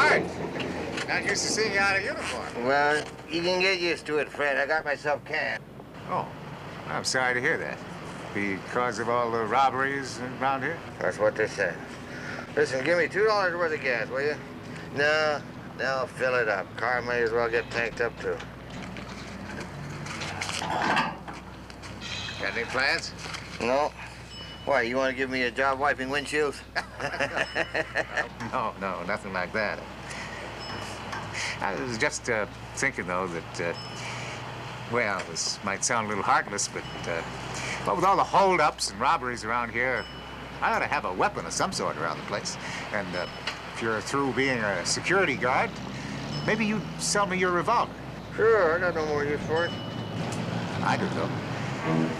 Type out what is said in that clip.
Bart, not used to seeing you out of uniform. Well, you can get used to it, Fred. I got myself canned. Oh, I'm sorry to hear that. Because of all the robberies around here? That's what they said. Listen, give me $2 worth of gas, will you? No, fill it up. Car may as well get tanked up, too. Got any plans? No. Why, you want to give me a job wiping windshields? No, nothing like that. I was just thinking, though, that, well, this might sound a little heartless, but with all the holdups and robberies around here, I ought to have a weapon of some sort around the place. And if you're through being a security guard, maybe you'd sell me your revolver. Sure, I got no more use for it. I do, though.